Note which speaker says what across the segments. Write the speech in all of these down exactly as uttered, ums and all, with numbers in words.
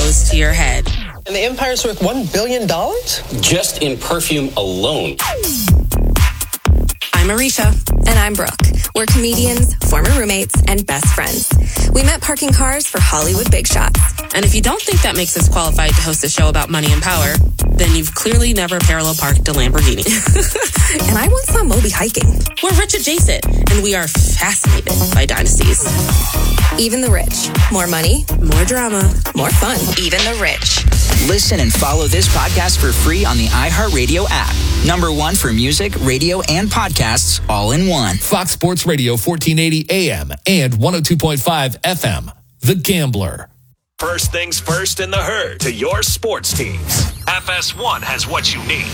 Speaker 1: goes to your head.
Speaker 2: And the Empire's worth one billion dollars?
Speaker 3: Just in perfume alone.
Speaker 4: I'm Arisha. And I'm Brooke. We're comedians, former roommates, and best friends. We met parking cars for Hollywood big shots.
Speaker 1: And if you don't think that makes us qualified to host a show about money and power, then you've clearly never parallel parked a Lamborghini.
Speaker 4: And I once saw Moby hiking.
Speaker 1: We're rich adjacent, and we are fascinated by dynasties.
Speaker 4: Even the rich. More money,
Speaker 1: more drama,
Speaker 4: more fun. Even the rich.
Speaker 5: Listen and follow this podcast for free on the iHeartRadio app. Number one for music, radio, and podcasts all in one.
Speaker 6: Fox Sports Radio, fourteen eighty A M and one oh two point five F M. The Gambler.
Speaker 7: First things first in the herd to your sports teams. F S one has what you need.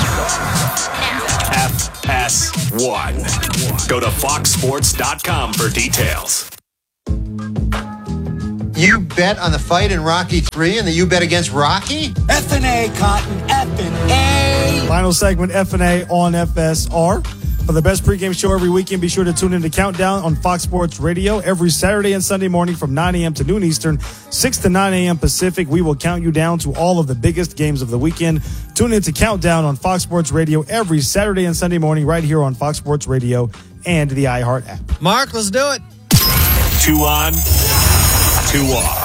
Speaker 7: F S one. Go to fox sports dot com for details.
Speaker 8: You bet on the fight in Rocky three and the you bet against Rocky?
Speaker 9: F and A, Cotton, F and A.
Speaker 10: Final segment, F and A on F S R. For the best pregame show every weekend, be sure to tune in to Countdown on Fox Sports Radio every Saturday and Sunday morning from nine a.m. to noon Eastern, six to nine a.m. Pacific. We will count you down to all of the biggest games of the weekend. Tune in to Countdown on Fox Sports Radio every Saturday and Sunday morning right here on Fox Sports Radio and the iHeart app.
Speaker 11: Mark, let's do it.
Speaker 7: Two on, two off.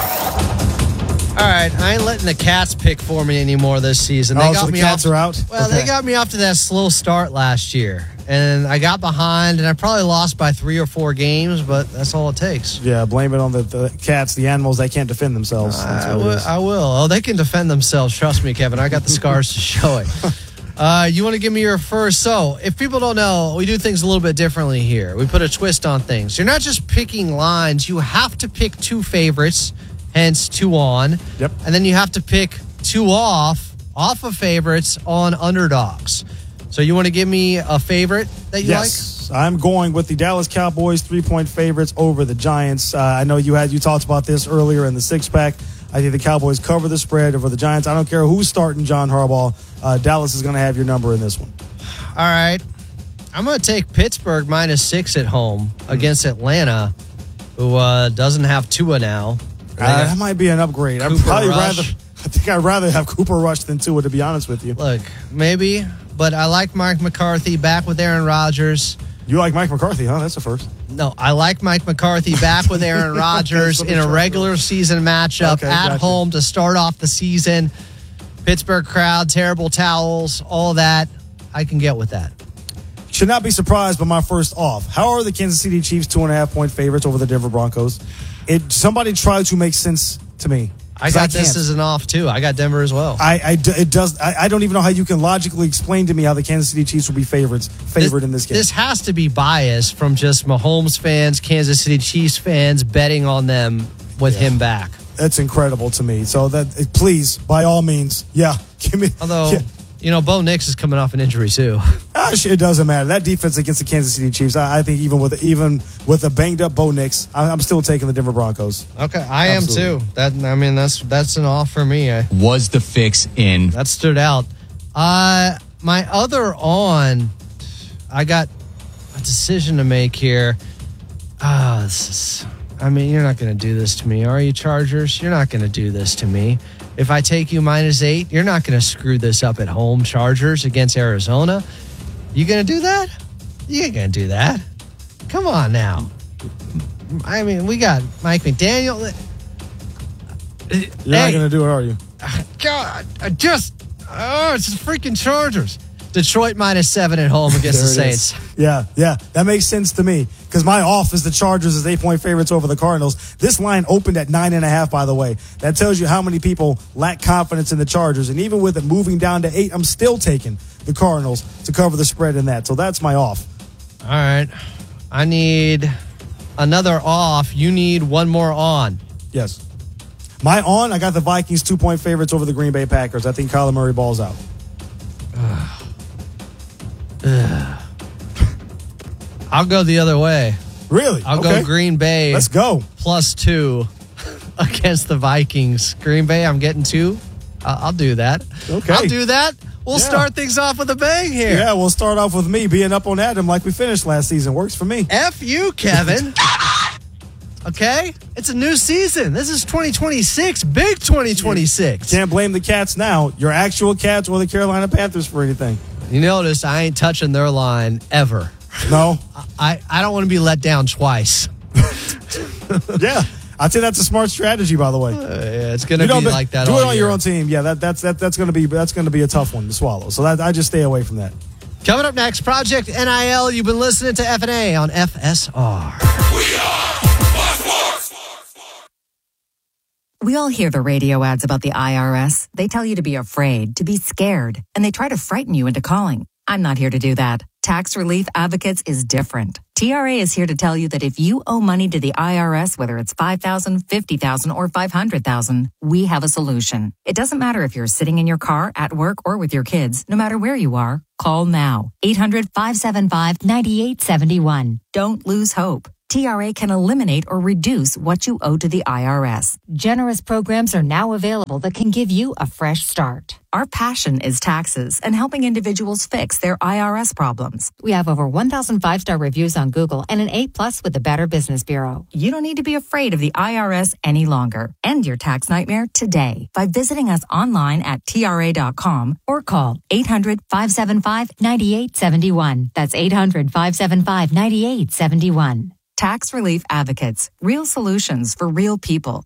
Speaker 11: All right, I ain't letting the Cats pick for me anymore this season. They
Speaker 10: oh,
Speaker 11: got
Speaker 10: so the
Speaker 11: me
Speaker 10: Cats
Speaker 11: off,
Speaker 10: are out?
Speaker 11: Well,
Speaker 10: okay.
Speaker 11: They got me off to that slow start last year. And I got behind, and I probably lost by three or four games, but that's all it takes.
Speaker 10: Yeah, blame it on the, the cats, the animals. They can't defend themselves.
Speaker 11: I, w- I will. Oh, they can defend themselves. Trust me, Kevin. I got the scars to show it. Uh, you want to give me your first? So, if people don't know, we do things a little bit differently here. We put a twist on things. You're not just picking lines. You have to pick two favorites, hence two on.
Speaker 10: Yep.
Speaker 11: And then you have to pick two off, off of favorites on underdogs. So you want to give me a favorite that you
Speaker 10: yes,
Speaker 11: like?
Speaker 10: I'm going with the Dallas Cowboys three-point favorites over the Giants. Uh, I know you had you talked about this earlier in the six-pack. I think the Cowboys cover the spread over the Giants. I don't care who's starting John Harbaugh. Uh, Dallas is going to have your number in this one.
Speaker 11: All right. I'm going to take Pittsburgh minus six at home against Atlanta, who uh, doesn't have Tua now.
Speaker 10: Uh, that might be an upgrade. I'd
Speaker 11: Cooper
Speaker 10: probably
Speaker 11: Rush.
Speaker 10: rather. I think I'd rather have Cooper Rush than Tua, to be honest with you.
Speaker 11: Look, maybe, but I like Mike McCarthy back with Aaron Rodgers.
Speaker 10: You like Mike McCarthy, huh? That's the first.
Speaker 11: No, I like Mike McCarthy back with Aaron Rodgers in a regular season matchup
Speaker 10: okay,
Speaker 11: at
Speaker 10: gotcha.
Speaker 11: home to start off the season. Pittsburgh crowd, terrible towels, all that. I can get with that.
Speaker 10: Should not be surprised by my first off. How are the Kansas City Chiefs two and a half point favorites over the Denver Broncos? It somebody try to make sense to me.
Speaker 11: I got
Speaker 10: I
Speaker 11: this as an off too. I got Denver as well.
Speaker 10: I, I it does. I, I don't even know how you can logically explain to me how the Kansas City Chiefs will be favorites favored
Speaker 11: this,
Speaker 10: in this game.
Speaker 11: This has to be bias from just Mahomes fans, Kansas City Chiefs fans betting on them with yeah. him back.
Speaker 10: That's incredible to me. So that please, by all means, yeah, give me.
Speaker 11: Although.
Speaker 10: Yeah.
Speaker 11: You know, Bo Nix is coming off an injury too.
Speaker 10: Gosh, it doesn't matter. That defense against the Kansas City Chiefs, I, I think even with even with a banged up Bo Nix, I, I'm still taking the Denver Broncos.
Speaker 11: Okay, I
Speaker 10: Absolutely.
Speaker 11: am too. That I mean, that's that's an off for me. I,
Speaker 12: Was the fix in?
Speaker 11: That stood out. Uh, my other on, I got a decision to make here. Ah, this is. I mean, you're not going to do this to me, are you, Chargers? You're not going to do this to me. If I take you minus eight, you're not going to screw this up at home, Chargers against Arizona. You going to do that? You ain't going to do that. Come on now. I mean, we got Mike McDaniel.
Speaker 10: You're
Speaker 11: hey,
Speaker 10: not going to do it, are you?
Speaker 11: God, I just, oh, it's the freaking Chargers. Detroit minus seven at home against the Saints.
Speaker 10: Is. Yeah, yeah, that makes sense to me because my off is the Chargers as eight-point favorites over the Cardinals. This line opened at nine and a half, by the way. That tells you how many people lack confidence in the Chargers. And even with it moving down to eight, I'm still taking the Cardinals to cover the spread in that. So that's my off.
Speaker 11: All right. I need another off. You need one more on.
Speaker 10: Yes. My on, I got the Vikings two-point favorites over the Green Bay Packers. I think Kyler Murray balls out.
Speaker 11: I'll go the other way.
Speaker 10: Really?
Speaker 11: I'll
Speaker 10: okay.
Speaker 11: go Green Bay.
Speaker 10: Let's go.
Speaker 11: Plus two against the Vikings. Green Bay, I'm getting two. I'll, I'll do that.
Speaker 10: Okay.
Speaker 11: I'll do that. We'll
Speaker 10: yeah.
Speaker 11: start things off with a bang here.
Speaker 10: Yeah, we'll start off with me being up on Adam like we finished last season. Works for me.
Speaker 11: F you, Kevin. Okay? It's a new season. This is twenty twenty-six, big twenty twenty-six.
Speaker 10: Can't blame the Cats now, your actual Cats or the Carolina Panthers for anything.
Speaker 11: You notice I ain't touching their line ever.
Speaker 10: No?
Speaker 11: I, I don't want to be let down twice.
Speaker 10: Yeah. I'd say that's a smart strategy, by the way.
Speaker 11: Uh, yeah, it's going to
Speaker 10: you
Speaker 11: be
Speaker 10: know,
Speaker 11: like that
Speaker 10: Do
Speaker 11: all
Speaker 10: it on
Speaker 11: year.
Speaker 10: your own team. Yeah, that, that's that, that's going to be that's going to be a tough one to swallow. So that, I just stay away from that.
Speaker 11: Coming up next, Project N I L. You've been listening to F and A on F S R.
Speaker 7: We are
Speaker 12: We all hear the radio ads about the I R S. They tell you to be afraid, to be scared, and they try to frighten you into calling. I'm not here to do that. Tax Relief Advocates is different. T R A is here to tell you that if you owe money to the I R S, whether it's five thousand dollars, fifty thousand dollars, or five hundred thousand dollars, we have a solution. It doesn't matter if you're sitting in your car, at work, or with your kids. No matter where you are, call now. eight hundred, five seven five, nine eight seven one. Don't lose hope. T R A can eliminate or reduce what you owe to the I R S. Generous programs are now available that can give you a fresh start. Our passion is taxes and helping individuals fix their I R S problems. We have over one thousand five-star reviews on Google and an A plus with the Better Business Bureau. You don't need to be afraid of the I R S any longer. End your tax nightmare today by visiting us online at T R A dot com or call eight hundred, five seven five, nine eight seven one. That's eight hundred, five seven five, nine eight seven one. Tax Relief Advocates. Real solutions for real people.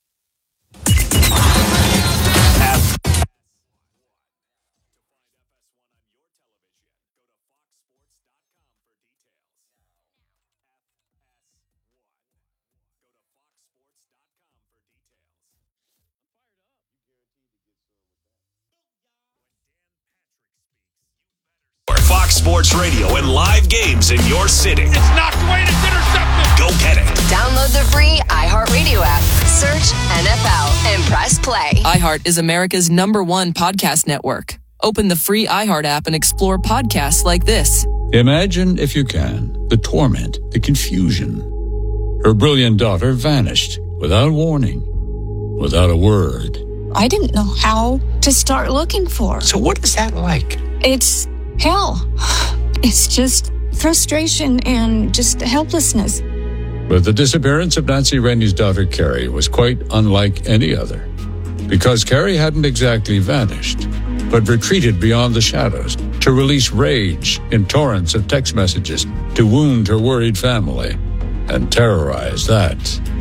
Speaker 7: Fox Sports Radio and live games in your city. It's knocked away. It's intercepted. Go get it.
Speaker 13: Download the free iHeartRadio app. Search N F L and press play.
Speaker 14: iHeart is America's number one podcast network. Open the free iHeart app and explore podcasts like this.
Speaker 15: Imagine, if you can, the torment, the confusion. Her brilliant daughter vanished without warning, without a word.
Speaker 16: I didn't know how to start looking for her.
Speaker 15: So what is that like?
Speaker 16: It's hell. It's just frustration and just helplessness.
Speaker 15: But the disappearance of Nancy Rainey's daughter, Carrie, was quite unlike any other. Because Carrie hadn't exactly vanished, but retreated beyond the shadows to release rage in torrents of text messages to wound her worried family and terrorize that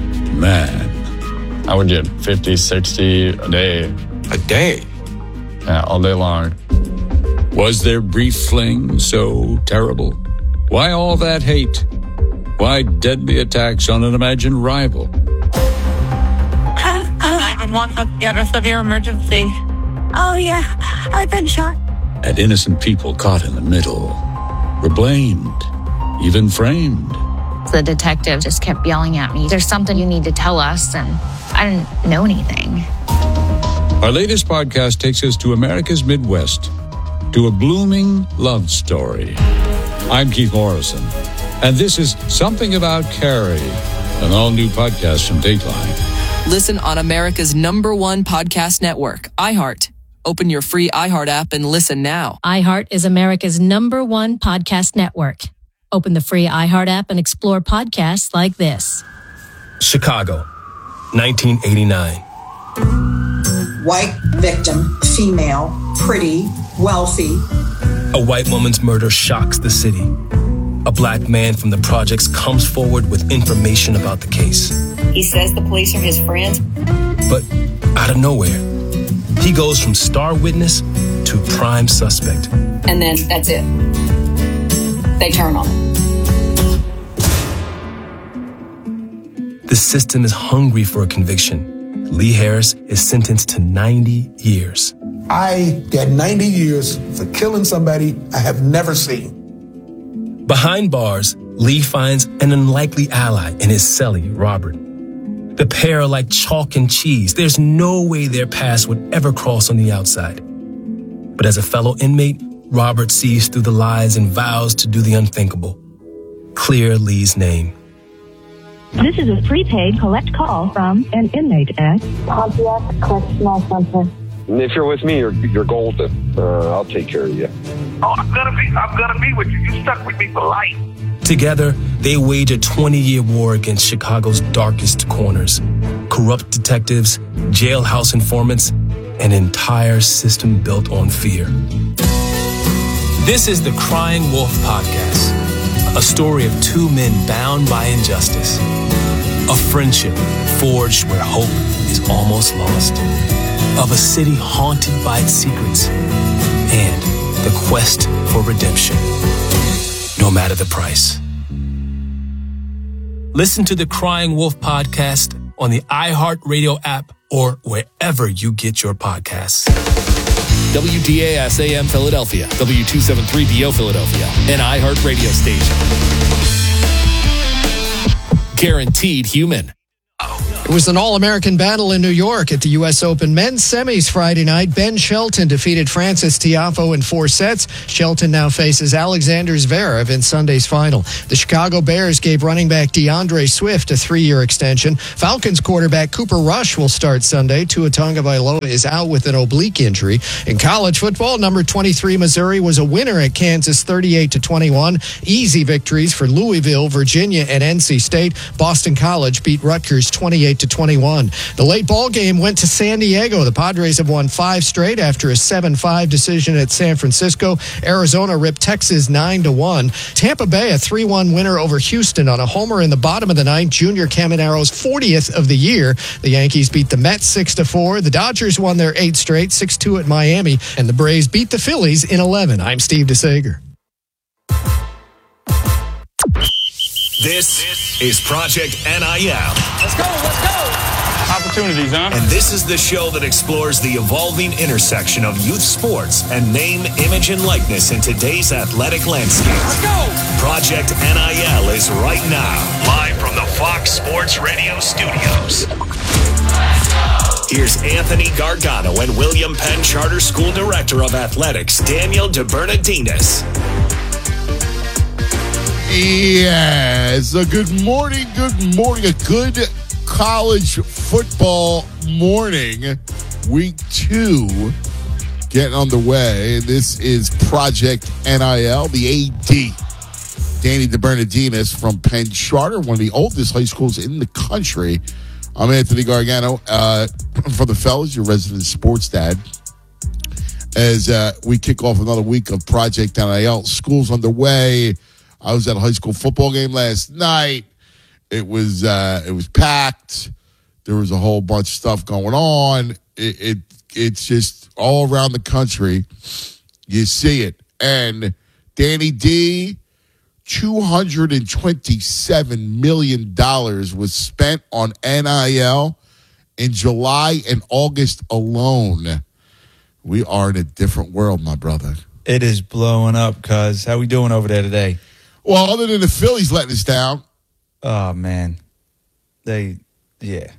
Speaker 15: man.
Speaker 17: I would get fifty, sixty a day.
Speaker 15: A day?
Speaker 17: Yeah, all day long.
Speaker 15: Was their brief fling so terrible? Why all that hate? Why deadly attacks on an imagined rival?
Speaker 18: nine one one, get a severe emergency.
Speaker 16: Oh, yeah, I've been shot.
Speaker 15: And innocent people caught in the middle were blamed, even framed.
Speaker 19: The detective just kept yelling at me, "There's something you need to tell us," and I didn't know anything.
Speaker 15: Our latest podcast takes us to America's Midwest, to a blooming love story. I'm Keith Morrison, and this is Something About Carrie, an all-new podcast from Dateline.
Speaker 14: Listen on America's number one podcast network, iHeart. Open your free iHeart app and listen now.
Speaker 20: iHeart is America's number one podcast network. Open the free iHeart app and explore podcasts like this.
Speaker 21: Chicago, nineteen eighty-nine.
Speaker 22: White victim, female, pretty, wealthy.
Speaker 21: A white woman's murder shocks the city. A black man from the projects comes forward with information about the case.
Speaker 23: He says the police are his friends.
Speaker 21: But out of nowhere, he goes from star witness to prime suspect.
Speaker 23: And then that's it. They turn on him.
Speaker 21: The system is hungry for a conviction. Lee Harris is sentenced to ninety years.
Speaker 24: I got ninety years for killing somebody I have never seen.
Speaker 21: Behind bars, Lee finds an unlikely ally in his cellie, Robert. The pair are like chalk and cheese. There's no way their paths would ever cross on the outside. But as a fellow inmate, Robert sees through the lies and vows to do the unthinkable. Clear Lee's name.
Speaker 25: This is a prepaid collect call from an inmate at Pontiac Correctional Center.
Speaker 26: If you're with me, you're, you're golden. Uh, I'll take care of you.
Speaker 27: Oh, I'm gonna be, I'm gonna be with you. You stuck with me for life.
Speaker 21: Together, They wage a twenty-year war against Chicago's darkest corners. Corrupt detectives, jailhouse informants, an entire system built on fear. This is the Crying Wolf Podcast, a story of two men bound by injustice, a friendship forged where hope is almost lost, of a city haunted by its secrets, and the quest for redemption, no matter the price. Listen to the Crying Wolf Podcast on the iHeartRadio app or wherever you get your podcasts.
Speaker 1: W D A S A M Philadelphia, W two seventy-three B O Philadelphia, an iHeart radio station. Guaranteed human.
Speaker 2: It was an all-American battle in New York at the U S Open men's semis Friday night. Ben Shelton defeated Francis Tiafoe in four sets. Shelton now faces Alexander Zverev in Sunday's final. The Chicago Bears gave running back DeAndre Swift a three-year extension. Falcons quarterback Cooper Rush will start Sunday. Tua Tagovailoa is out with an oblique injury. In college football, number twenty-three Missouri was a winner at Kansas thirty-eight to twenty-one. Easy victories for Louisville, Virginia, and N C State. Boston College beat Rutgers twenty-eight to twenty-one. The late ball game went to San Diego. The Padres have won five straight after a seven five decision at San Francisco. Arizona ripped Texas nine to one. Tampa Bay a three one winner over Houston on a homer in the bottom of the ninth. Junior Caminaro's fortieth of the year. The Yankees beat the Mets six to four. The Dodgers won their eighth straight, six two at Miami, and the Braves beat the Phillies in eleven. I'm Steve DeSager.
Speaker 7: This is Project N I L.
Speaker 18: Let's go, let's go. Opportunities, huh?
Speaker 7: And this is the show that explores the evolving intersection of youth sports and name, image, and likeness in today's athletic landscape.
Speaker 18: Let's go.
Speaker 7: Project N I L is right now, live from the Fox Sports Radio studios. Here's Anthony Gargano and William Penn Charter School Director of Athletics, Daniel DeBernardinis.
Speaker 3: Yes, a good morning, good morning, a good college football morning. Week two getting on the way. This is Project N I L, the A D, Danny DeBernardinis from Penn Charter, one of the oldest high schools in the country. I'm Anthony Gargano uh, for the fellas, your resident sports dad. As uh, we kick off another week of Project N I L, school's underway. I was at a high school football game last night. It was uh, it was packed. There was a whole bunch of stuff going on. It, it it's just all around the country. You see it. And Danny D, two hundred twenty-seven million dollars was spent on N I L in July and August alone. We are in a different world, my brother.
Speaker 4: It is blowing up, cuz. How we doing over there today?
Speaker 3: Well, other than the Phillies letting us down.
Speaker 4: Oh, man. They, yeah.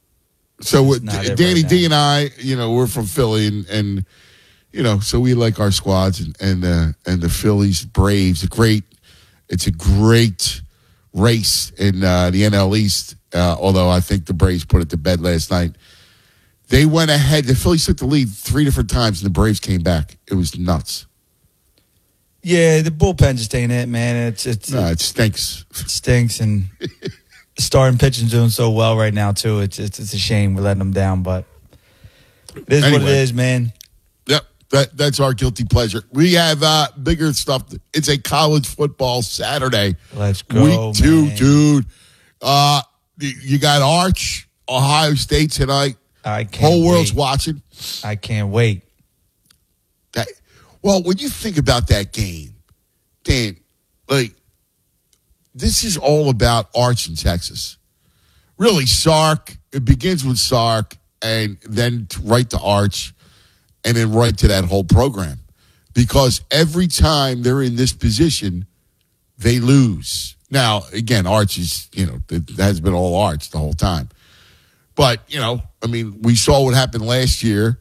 Speaker 3: So with Danny right D and I, you know, we're from Philly, and, and you know, so we like our squads, and and, uh, and the Phillies, Braves, a great, it's a great race in uh, the N L East, uh, although I think the Braves put it to bed last night. They went ahead. The Phillies took the lead three different times, and the Braves came back. It was nuts.
Speaker 4: Yeah, the bullpen just ain't it, man. It's it's
Speaker 3: no, it stinks.
Speaker 4: It stinks, and starting pitching's doing so well right now too. It's it's it's a shame we're letting them down, but it is anyway, what it is, man.
Speaker 3: Yep, that that's our guilty pleasure. We have uh, bigger stuff. It's a college football Saturday.
Speaker 4: Let's go,
Speaker 3: week two,
Speaker 4: man.
Speaker 3: dude. Uh, you got Arch, Ohio State tonight.
Speaker 4: I can't.
Speaker 3: Whole world's
Speaker 4: wait.
Speaker 3: watching.
Speaker 4: I can't wait.
Speaker 3: That. Well, when you think about that game, Dan, like, this is all about Arch in Texas. Really, Sark, it begins with Sark, and then right to Arch, and then right to that whole program. Because every time they're in this position, they lose. Now, again, Arch is, you know, it has been all Arch the whole time. But, you know, I mean, we saw what happened last year.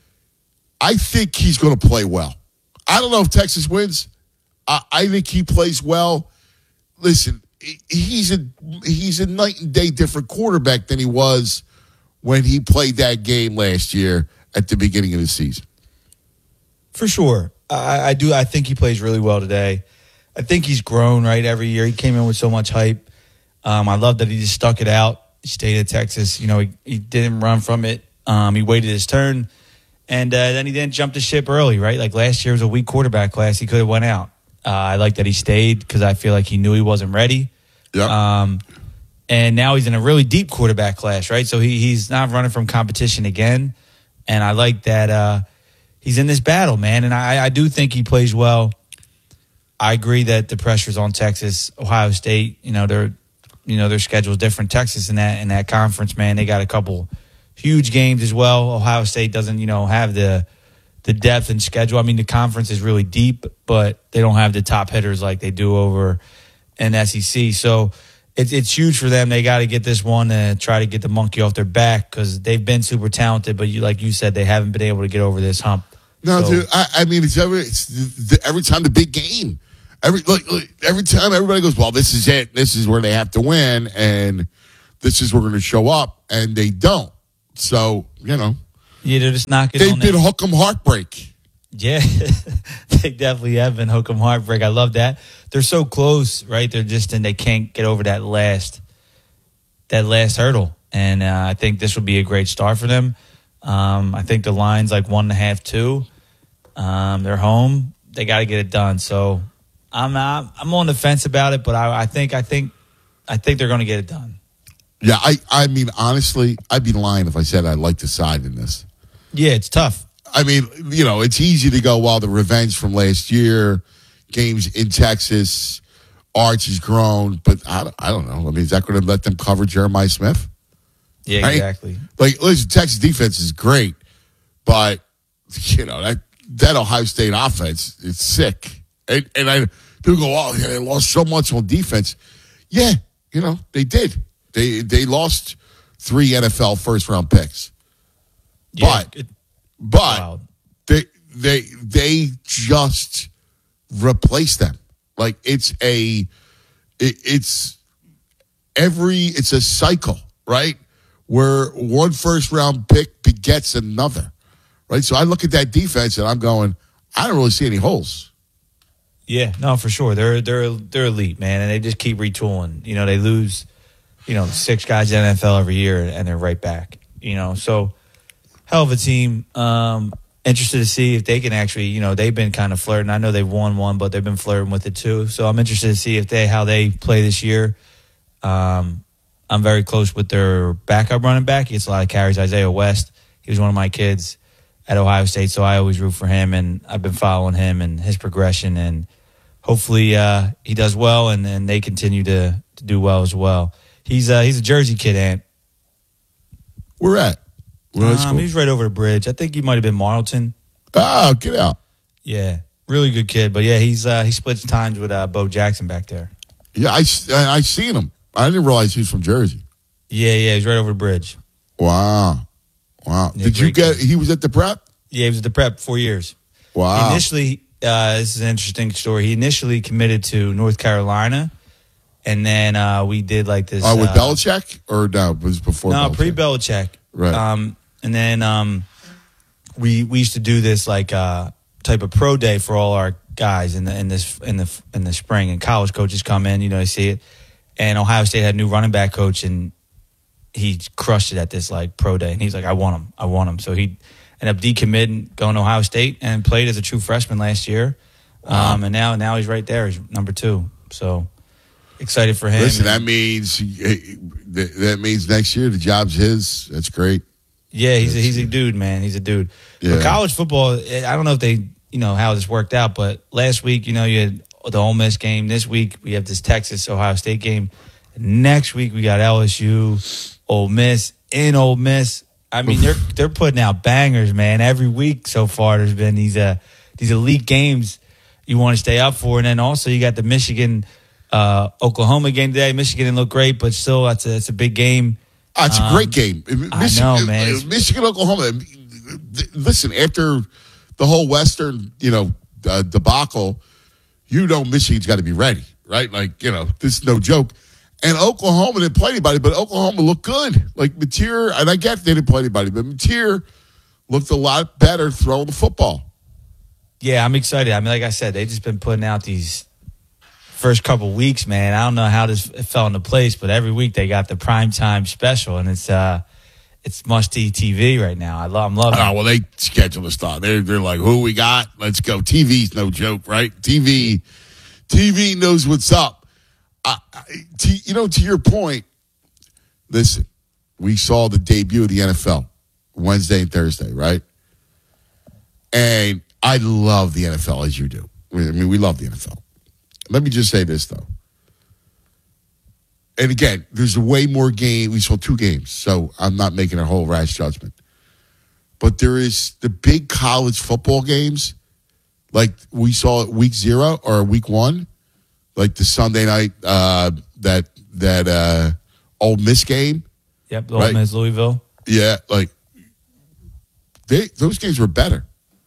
Speaker 3: I think he's going to play well. I don't know if Texas wins. I, I think he plays well. Listen, he's a he's a night and day different quarterback than he was when he played that game last year at the beginning of the season.
Speaker 4: For sure. I, I do. I think he plays really well today. I think he's grown, right, every year. He came in with so much hype. Um, I love that he just stuck it out. He stayed at Texas. You know, he, he didn't run from it. Um, he waited his turn. And uh, then he didn't jump the ship early, right? Like last year was a weak quarterback class. He could have went out. Uh, I like that he stayed because I feel like he knew he wasn't ready.
Speaker 3: Yep.
Speaker 4: Um, and now he's in a really deep quarterback class, right? So he he's not running from competition again. And I like that uh, he's in this battle, man. And I, I do think he plays well. I agree that the pressure's on Texas, Ohio State. You know, their you know their schedule's different. Texas in that in that conference, man, they got a couple huge games as well. Ohio State doesn't, you know, have the the depth and schedule. I mean, the conference is really deep, but they don't have the top hitters like they do over in S E C. So it's it's huge for them. They got to get this one and try to get the monkey off their back because they've been super talented, but you like you said, they haven't been able to get over this hump.
Speaker 3: No,
Speaker 4: so,
Speaker 3: dude. I, I mean, it's every it's the, every time the big game. Every like, like every time everybody goes, well, this is it. This is where they have to win, and this is where we're going to show up, and they don't. So you know,
Speaker 4: yeah, they're just knocking.
Speaker 3: They've
Speaker 4: on
Speaker 3: been
Speaker 4: it.
Speaker 3: hook 'em heartbreak.
Speaker 4: Yeah, they definitely have been hook 'em heartbreak. I love that. They're so close, right? They're just and they can't get over that last that last hurdle, and uh, I think this would be a great start for them. Um, I think the line's like one and a half, two. Um, they're home. They got to get it done. So I'm not. I'm on the fence about it, but I, I think I think I think they're going to get it done.
Speaker 3: Yeah, I, I mean, honestly, I'd be lying if I said I like the side in this.
Speaker 4: Yeah, it's tough.
Speaker 3: I mean, you know, it's easy to go, well, the revenge from last year, games in Texas, Arch has grown, but I don't, I don't know. I mean, is that going to let them cover Jeremiah Smith?
Speaker 4: Yeah,
Speaker 3: right?
Speaker 4: exactly.
Speaker 3: Like, listen, Texas defense is great, but, you know, that, that Ohio State offense is sick. And, and I people go, oh, yeah, they lost so much on defense. Yeah, you know, they did. They they lost three N F L first round picks,
Speaker 4: Yeah,
Speaker 3: but
Speaker 4: it-
Speaker 3: but
Speaker 4: wow.
Speaker 3: they they they just replaced them. Like it's a it, it's every it's a cycle, right? Where one first round pick begets another, right? So I look at that defense and I'm going, I don't really see any holes.
Speaker 4: Yeah, no, for sure. They're they're they're elite, man, and they just keep retooling. You know, they lose, you know, six guys in the N F L every year, and they're right back. You know, so hell of a team. Um, interested to see if they can actually, you know, they've been kind of flirting. I know they've won one, but they've been flirting with it too. So I'm interested to see if they how they play this year. Um, I'm very close with their backup running back. He gets a lot of carries. Isaiah West. He was one of my kids at Ohio State, so I always root for him, and I've been following him and his progression, and hopefully uh, he does well, and, and they continue to, to do well as well. He's uh, he's a Jersey kid, Ant.
Speaker 3: Where at? Where at
Speaker 4: Um,
Speaker 3: school?
Speaker 4: he's right over the bridge. I think he might have been Marlton.
Speaker 3: Oh, get out.
Speaker 4: Yeah, really good kid. But yeah, he's uh, he splits times with uh, Bo Jackson back there.
Speaker 3: Yeah, I, I, I seen him. I didn't realize he was from Jersey.
Speaker 4: Yeah, yeah, he's right over the bridge.
Speaker 3: Wow. Wow.
Speaker 4: Yeah,
Speaker 3: Did you
Speaker 4: great
Speaker 3: get,
Speaker 4: kid.
Speaker 3: he was at the prep?
Speaker 4: Yeah, he was at the prep four years.
Speaker 3: Wow.
Speaker 4: He initially, uh, this is an interesting story. He initially committed to North Carolina, and then uh, we did like this.
Speaker 3: Oh, with
Speaker 4: uh,
Speaker 3: Belichick? Or no, it was before
Speaker 4: No,
Speaker 3: Belichick?
Speaker 4: pre-Belichick.
Speaker 3: Right.
Speaker 4: Um, and then um, we we used to do this like uh, type of pro day for all our guys in the in this in the in the spring, and college coaches come in, you know, they see it. And Ohio State had a new running back coach, and he crushed it at this like pro day. And he's like, I want him, I want him. So he ended up decommitting, going to Ohio State, and played as a true freshman last year.
Speaker 3: Wow.
Speaker 4: Um, and now now he's right there, he's number two. So excited for him.
Speaker 3: Listen, that
Speaker 4: And-
Speaker 3: means that means next year the job's his. That's great.
Speaker 4: Yeah, he's a, he's a dude, man. He's a dude.
Speaker 3: Yeah.
Speaker 4: But college football, I don't know if they, you know, how this worked out, but last week, you know, you had the Ole Miss game. This week, we have this Texas-Ohio State game. Next week, we got L S U, Ole Miss, in Ole Miss. I mean, they're they're putting out bangers, man. Every week so far, there's been these uh these elite games you want to stay up for, and then also you got the Michigan uh, Oklahoma game today. Michigan didn't look great, but still, that's a that's a big game.
Speaker 3: Oh, it's a
Speaker 4: Um,
Speaker 3: great game.
Speaker 4: I know, man. It's-
Speaker 3: Michigan, Oklahoma. Listen, after the whole Western, you know, uh, debacle, you know Michigan's got to be ready, right? Like, you know, this is no joke. And Oklahoma didn't play anybody, but Oklahoma looked good. Like, Mateer, and I get they didn't play anybody, but Mateer looked a lot better throwing the football.
Speaker 4: Yeah, I'm excited. I mean, like I said, they've just been putting out these first couple weeks, man. I don't know how this fell into place, but every week they got the primetime special, and it's uh, it's must-see T V right now. I love, I'm loving
Speaker 3: Oh,
Speaker 4: it.
Speaker 3: well, they schedule the stuff. They're, they're like, who we got? Let's go. T V's no joke, right? T V, T V knows what's up. I, I, to, you know, to your point, listen, we saw the debut of the N F L Wednesday and Thursday, right? And I love the N F L as you do. I mean, we love the N F L. Let me just say this, though. And again, there's way more game. We saw two games, so I'm not making a whole rash judgment. But there is the big college football games, like we saw at week zero or week one, like the Sunday night, uh, that that uh, Ole Miss game.
Speaker 4: Yep, Ole
Speaker 3: right?
Speaker 4: Miss, Louisville.
Speaker 3: Yeah, like they those games were better.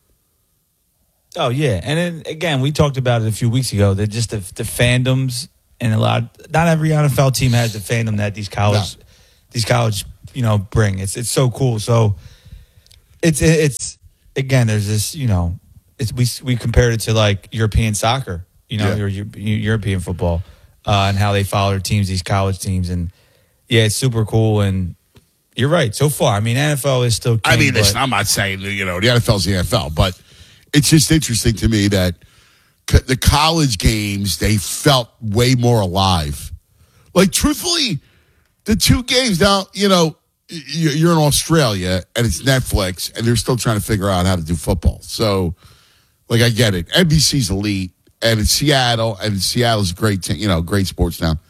Speaker 4: Oh, yeah. And then, again, we talked about it a few weeks ago. That just the, the fandoms and a lot, not every N F L team has the fandom that these college, no. these college, you know, bring. It's it's so cool. So it's it's again, there's this, you know, it's we we compared it to like European soccer, you know,
Speaker 3: Yeah.
Speaker 4: or European football, uh, and how they follow their teams, these college teams, and yeah, it's super cool. And you're right. So far, I mean, N F L is still king,
Speaker 3: I mean,
Speaker 4: but,
Speaker 3: listen, I'm not saying, you know, the N F L's the N F L, but it's just interesting to me that co- the college games, they felt way more alive. Like, truthfully, the two games now, you know, y- you're in Australia and it's Netflix and they're still trying to figure out how to do football. So, like, I get it. N B C's elite and it's Seattle, and Seattle's a great, t- you know, great sports town.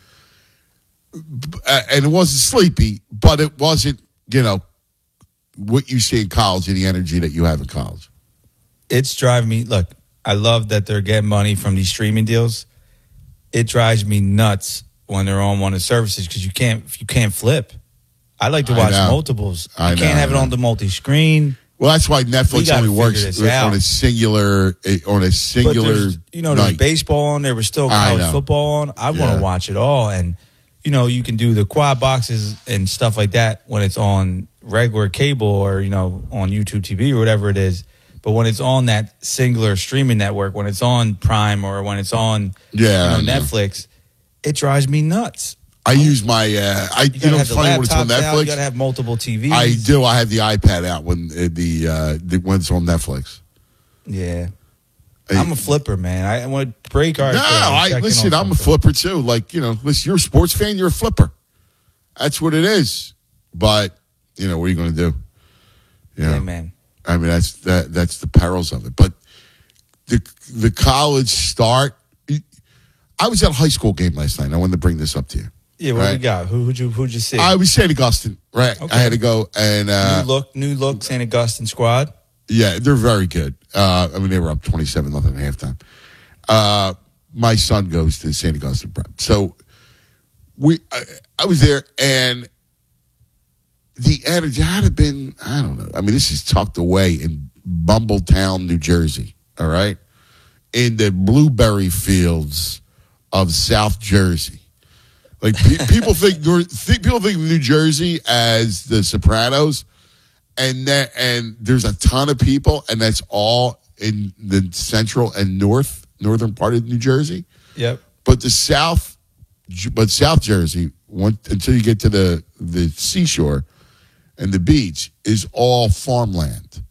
Speaker 3: Uh, and it wasn't sleepy, but it wasn't, you know, what you see in college and the energy that you have in college.
Speaker 4: It's driving me. Look, I love that they're getting money from these streaming deals. It drives me nuts when they're on one of the services because you can't you can't flip. I like to
Speaker 3: I
Speaker 4: watch
Speaker 3: know.
Speaker 4: multiples. You
Speaker 3: I
Speaker 4: can't
Speaker 3: know,
Speaker 4: have
Speaker 3: I
Speaker 4: it on
Speaker 3: know.
Speaker 4: the multi-screen.
Speaker 3: Well, that's why
Speaker 4: We
Speaker 3: Netflix
Speaker 4: gotta
Speaker 3: only
Speaker 4: figure
Speaker 3: works
Speaker 4: this
Speaker 3: on
Speaker 4: out.
Speaker 3: a singular on a
Speaker 4: But
Speaker 3: singular
Speaker 4: there's, you know, there's
Speaker 3: night.
Speaker 4: baseball on. There was still
Speaker 3: I
Speaker 4: college
Speaker 3: know.
Speaker 4: football on. I want
Speaker 3: Yeah.
Speaker 4: to watch it all, and you know, you can do the quad boxes and stuff like that when it's on regular cable or you know on YouTube T V or whatever it is. But when it's on that singular streaming network, when it's on Prime or when it's on
Speaker 3: Yeah,
Speaker 4: you know,
Speaker 3: I know.
Speaker 4: Netflix, it drives me nuts.
Speaker 3: I use my uh, I
Speaker 4: You
Speaker 3: you,
Speaker 4: gotta
Speaker 3: know
Speaker 4: have
Speaker 3: it's
Speaker 4: the
Speaker 3: funny when it's on
Speaker 4: laptops out. You
Speaker 3: Netflix.
Speaker 4: gotta have multiple T Vs.
Speaker 3: I do. I have the iPad out when uh, the uh, the when it's on Netflix.
Speaker 4: Yeah, I'm a flipper, man. I want to break our.
Speaker 3: No, I listen. I'm a flipper too. Like you know, listen, you're a sports fan. You're a flipper. That's what it is. But you know, what are you going to do? You know,
Speaker 4: Yeah, man.
Speaker 3: I mean, that's that. That's the perils of it. But the the college start. I was at a high school game last night. I wanted to bring this up to you.
Speaker 4: Yeah, what
Speaker 3: right?
Speaker 4: we got? Who who'd you who'd you see?
Speaker 3: I was Saint Augustine. Right.
Speaker 4: Okay.
Speaker 3: I had to go and uh,
Speaker 4: new look, new look, Saint Augustine squad.
Speaker 3: yeah, they're very good. Uh, I mean, they were up twenty-seven nothing at halftime. Uh, my son goes to Saint Augustine Prep, so we. I, I was there, and the energy had have been. I don't know. I mean, this is tucked away in Bumbletown, New Jersey. All right, in the blueberry fields of South Jersey. Like pe- people think, think people think of New Jersey as the Sopranos. And that, and there's a ton of people, and that's all in the central and north northern part of New Jersey.
Speaker 4: Yep.
Speaker 3: But the south, but South Jersey, once, until you get to the the seashore and the beach, is all farmland,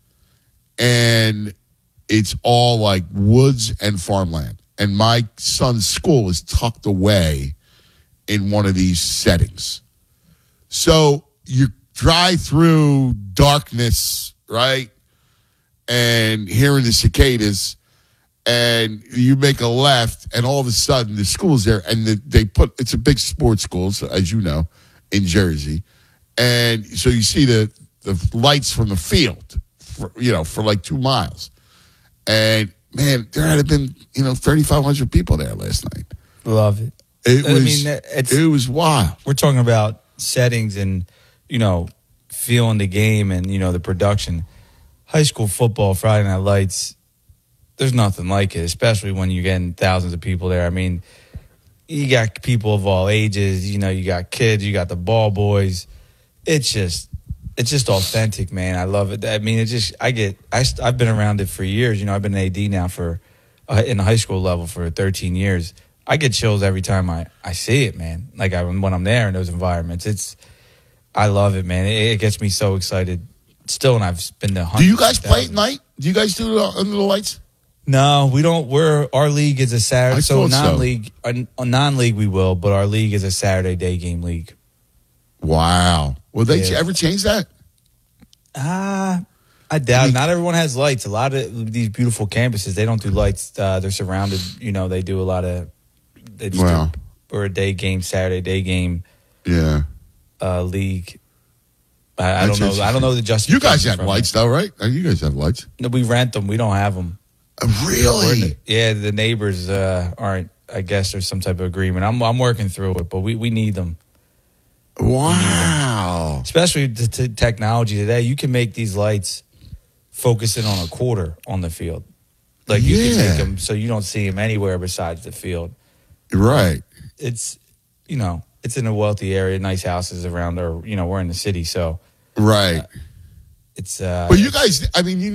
Speaker 3: and it's all like woods and farmland. And my son's school is tucked away in one of these settings, so you drive through darkness, right? And hearing the cicadas, and you make a left, and all of a sudden the school's there, and the, they put, it's a big sports school, so, as you know, in Jersey. And so you see the, the lights from the field, for, you know, for like two miles. And man, there had been, you know, thirty-five hundred people there last night.
Speaker 4: Love it.
Speaker 3: It
Speaker 4: I
Speaker 3: was,
Speaker 4: mean, it's,
Speaker 3: it was wild.
Speaker 4: We're talking about settings and, you know, feeling the game and, you know, the production. High school football, Friday Night Lights, there's nothing like it, especially when you're getting thousands of people there. I mean, you got people of all ages, you know, you got kids, you got the ball boys. It's just, it's just authentic, man. I love it. I mean, it just, I get, I, I've been around it for years. You know, I've been an A D now for, uh, in the high school level for thirteen years. I get chills every time I, I see it, man. Like I, when I'm there in those environments, it's I love it, man. It, it gets me so excited. Still, and I've been to.
Speaker 3: Do you guys play at night? Do you guys do it under the lights?
Speaker 4: No, we don't. We're our league is a Saturday.
Speaker 3: I
Speaker 4: So
Speaker 3: thought so.
Speaker 4: non-league, a, a non-league we will, but our league is a Saturday day game league.
Speaker 3: Wow. Will they
Speaker 4: Yeah.
Speaker 3: ever change that?
Speaker 4: Ah, I doubt. it. Not everyone has lights. A lot of these beautiful campuses, they don't do lights. Uh, they're surrounded. You know, they do a lot of. They just
Speaker 3: Wow.
Speaker 4: do, or a day game, Saturday day game.
Speaker 3: Yeah.
Speaker 4: Uh, league. I, I
Speaker 3: That's
Speaker 4: don't know. I
Speaker 3: interesting.
Speaker 4: don't know the justification.
Speaker 3: You guys have
Speaker 4: from
Speaker 3: lights,
Speaker 4: it.
Speaker 3: though, right? Uh, You guys have lights.
Speaker 4: No, we rent them. We don't have them.
Speaker 3: Really?
Speaker 4: Yeah, the neighbors uh, aren't. I guess there's some type of agreement. I'm I'm working through it, but we, we need them.
Speaker 3: Wow.
Speaker 4: Especially the t- technology today, you can make these lights focusing on a quarter on the field. Like you can
Speaker 3: Yeah.
Speaker 4: make them so you don't see them anywhere besides the field.
Speaker 3: Right.
Speaker 4: It's you know it's in a wealthy area, nice houses around, or you know we're in the city, so
Speaker 3: Right.
Speaker 4: it's. Uh,
Speaker 3: But you guys, I mean, you